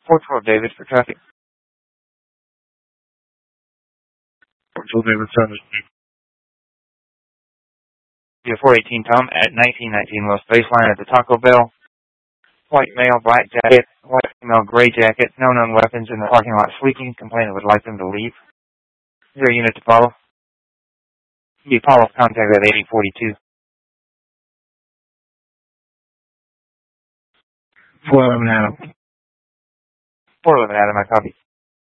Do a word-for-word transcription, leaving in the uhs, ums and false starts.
four twelve David for traffic. four twelve David, seven. Yeah, four eighteen Tom at nineteen nineteen West Baseline at the Taco Bell. White male, black jacket, white female, gray jacket, no known weapons in the parking lot sleeping. Complainant would like them to leave. Zero unit to follow. Be follow contact at eighty forty-two. four eleven Adam. four eleven Adam, I copy.